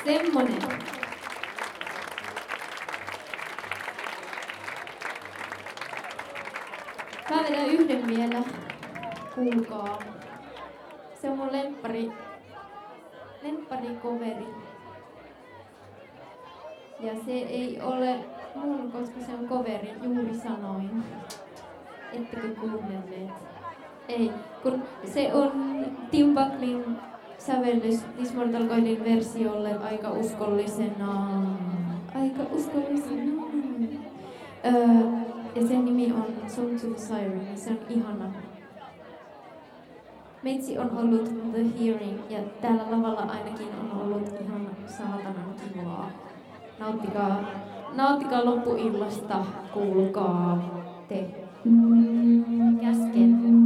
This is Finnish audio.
Semmonen. Mä vedän yhden vielä. Kuulkaa. Se on mun lempparikoveri. Ja se ei ole mun, koska se on coveri, juuri sanoin. Ettekö kuunnelleet? Ei, kun se on Tim Bucklin sävellys This Mortal Coilin versiolle aika uskollisena. Ja sen nimi on Song to the Siren, ja se on ihana. Meitsi on ollut The Hearing, ja täällä lavalla ainakin on ollut ihan saatanan kivaa. Nauttikaa loppuillasta, kuulkaa te.